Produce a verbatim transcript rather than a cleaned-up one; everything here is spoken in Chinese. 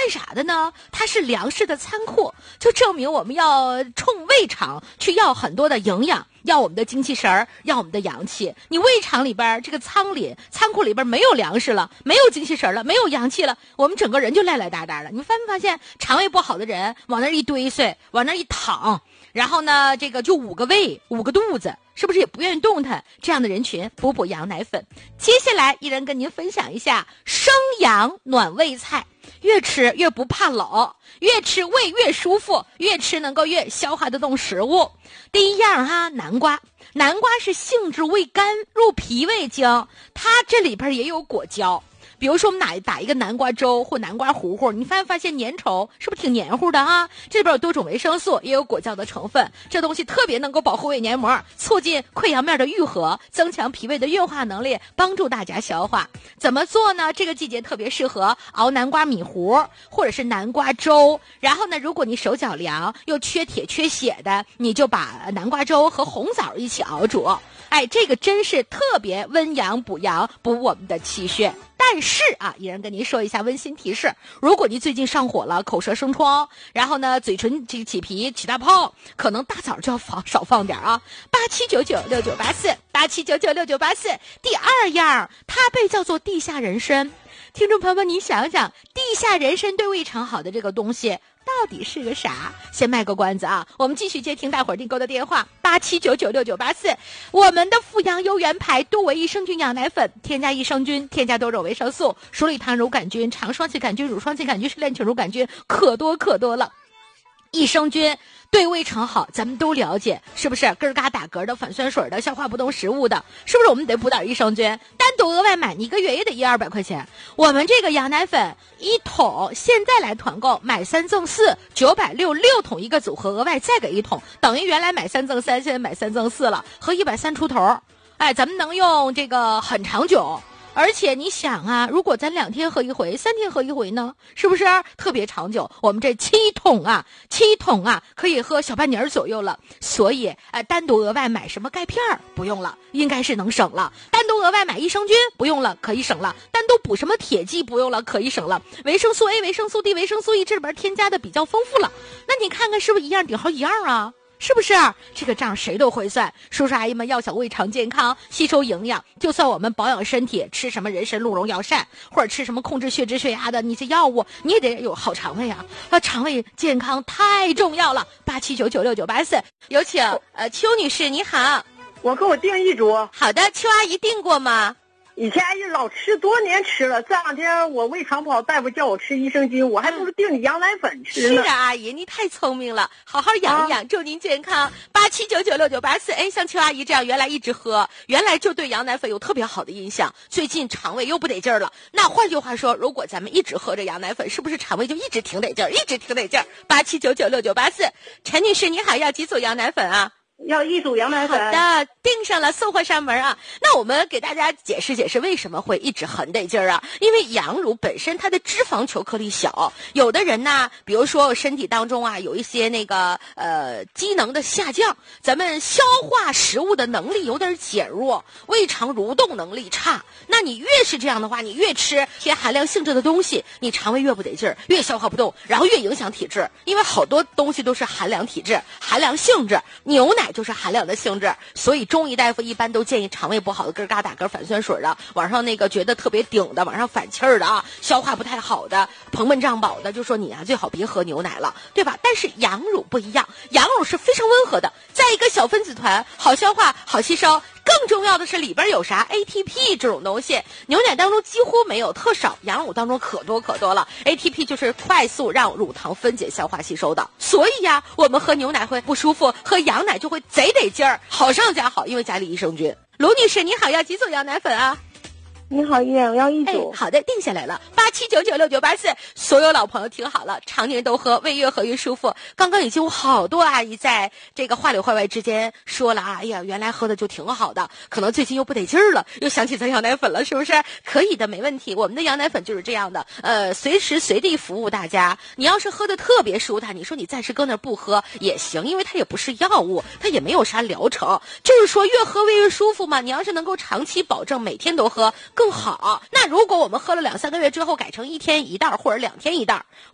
干啥的呢？它是粮食的仓库，就证明我们要冲胃肠去要很多的营养，要我们的精气神儿，要我们的阳气。你胃肠里边这个仓里仓库里边没有粮食了，没有精气神了，没有阳气了，我们整个人就赖赖哒哒的。你发没发现肠胃不好的人往那儿一堆碎，往那儿一躺，然后呢这个就五个胃五个肚子，是不是也不愿意动弹？这样的人群补补羊奶粉。接下来依然跟您分享一下生阳暖胃菜，越吃越不怕冷，越吃胃越舒服，越吃能够越消化得动食物。第一样哈，南瓜。南瓜是性质味甘，入脾胃经，它这里边也有果胶。比如说我们打打一个南瓜粥或南瓜糊糊，你发现发现粘稠是不是挺黏糊的啊？这里边有多种维生素，也有果胶的成分，这东西特别能够保护胃黏膜，促进溃疡面的愈合，增强脾胃的运化能力，帮助大家消化。怎么做呢？这个季节特别适合熬南瓜米糊或者是南瓜粥。然后呢，如果你手脚凉又缺铁缺血的，你就把南瓜粥和红枣一起熬煮。哎，这个真是特别温阳补阳，补我们的气血。但是啊，依然跟您说一下温馨提示，如果您最近上火了，口舌生疮，然后呢嘴唇这个起皮起大泡，可能大枣就要放少放点啊。八七九九六九八四八七九九六九八四。第二样，它被叫做地下人参。听众朋友们，你想想，地下人参对胃肠好的这个东西到底是个啥？先卖个关子啊，我们继续接听大伙儿订购的电话八七九九六九八四。我们的富阳优元牌多维益生菌养奶粉，添加益生菌，添加多种维生素，鼠李糖乳杆菌、肠双歧杆菌、乳双歧杆菌、是链球乳杆菌，可多可多了。益生菌对胃肠好，咱们都了解，是不是？根儿嘎打嗝的、反酸水的、消化不动食物的，是不是我们得补点益生菌？单独额外买，你一个月也得一二百块钱。我们这个羊奶粉一桶，现在来团购，买三赠四，九百六六桶一个组合，额外再给一桶，等于原来买三赠三，现在买三赠四了，合一百三出头。哎，咱们能用这个很长久。而且你想啊，如果咱两天喝一回，三天喝一回呢，是不是特别长久？我们这七桶啊，七桶啊，可以喝小半年左右了。所以，呃，单独额外买什么钙片不用了，应该是能省了。单独额外买益生菌不用了，可以省了。单独补什么铁剂不用了，可以省了。维生素 A、维生素 D、维生素 E 这里边添加的比较丰富了。那你看看是不是一样顶好一样啊？是不是？这个账谁都会算。叔叔阿姨们要想胃肠健康，吸收营养，就算我们保养身体，吃什么人参鹿茸药膳，或者吃什么控制血脂血压的你这药物，你也得有好肠胃啊！啊，肠胃健康太重要了。八七九九六九八四，有请呃邱女士，你好。 我给我订一桌。 好的，邱阿姨订过吗？ 以前一老吃，多年吃了。这两天我胃肠不好，大夫叫我吃益生菌，我还不如订你羊奶粉吃呢。 是啊，阿姨，你太聪明了，好好养一养，啊、祝您健康。八七九九六九八四。哎，像邱阿姨这样，原来一直喝，原来就对羊奶粉有特别好的印象，最近肠胃又不得劲儿了。那换句话说，如果咱们一直喝着羊奶粉，是不是肠胃就一直挺得劲儿，一直挺得劲儿？八七九九六九八四。陈女士，你好，要几组羊奶粉啊？ 要一组羊奶粉。 好的，订上了，送货上门啊。那我们给大家解释解释为什么会一直很得劲儿啊？因为羊乳本身它的脂肪球颗粒小，有的人呢，比如说身体当中啊有一些那个呃机能的下降，咱们消化食物的能力有点减弱，胃肠蠕动能力差。那你越是这样的话，你越吃偏含量性质的东西，你肠胃越不得劲儿，越消化不动，然后越影响体质。因为好多东西都是含量体质、含量性质，牛奶就是含量的性质，所以中医大夫一般都建议肠胃不好的、根嘎打嗝、反酸水的，晚上那个觉得特别顶的，晚上反气儿的啊，消化不太好的、膨闷胀饱的，就说你啊最好别喝牛奶了，对吧？但是羊乳不一样，羊乳是非常温和的，在一个小分子团，好消化、好吸收。更重要的是里边有啥 A T P 这种东西，牛奶当中几乎没有，特少，羊乳当中可多可多了。 A T P 就是快速让乳糖分解消化吸收的，所以呀我们喝牛奶会不舒服，喝羊奶就会贼得劲儿，好上加好，因为加了益生菌。卢女士你好，要几组羊奶粉啊？ 你好，依然我要一组、 哎。好的，定下来了。八七九九六九八四，所有老朋友听好了，常年都喝，胃越喝越舒服。刚刚已经有好多阿姨在这个话里话外之间说了啊，哎呀，原来喝的就挺好的，可能最近又不得劲儿了，又想起咱羊奶粉了，是不是？可以的，没问题。我们的羊奶粉就是这样的，呃，随时随地服务大家。你要是喝的特别舒坦，你说你暂时搁那儿不喝也行，因为它也不是药物，它也没有啥疗程，就是说越喝胃越舒服嘛。你要是能够长期保证每天都喝更好。那如果我们喝了两三个月之后改成一天一袋或者两天一袋，